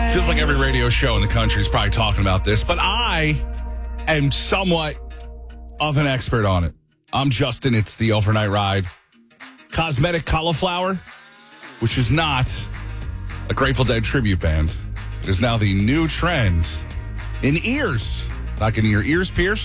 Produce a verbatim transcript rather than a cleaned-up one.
Feels like every radio show in the country is probably talking about this, but I am somewhat of an expert on it. I'm Justin. It's the Overnight Ride. Cosmetic Cauliflower, which is not a Grateful Dead tribute band. It is now the new trend in ears. Not getting your ears pierced.